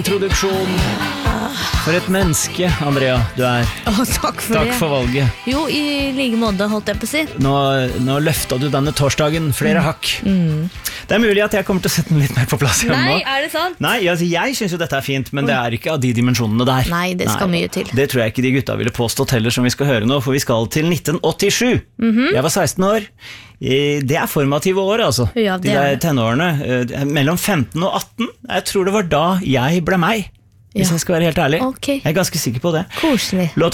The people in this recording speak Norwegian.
Introduksjon. For et menneske, Andrea, du er. Takk for Takk det. for valget. Jo, i like måte, holdt jeg på å si. Nå løftet du denne torsdagen flere hakk. Det er mulig at jeg kommer til å sette den litt mer på plass igjen nå. Nei, er det sant? Nei, altså, jeg synes jo dette er fint, men det er ikke av de dimensjonene der. Nei, det skal mye til. Det tror jeg ikke de gutta ville påstått heller, som vi skal høre nå, for vi skal til 1987. Jeg var 16 år. Det er formative år, altså. Ja, det de er der det. tenårene, mellom 15 og 18. Jeg tror det var da jeg ble meg, hvis jeg skal være helt ærlig. Ok. Jeg er ganske sikker på det. Koselig. Låta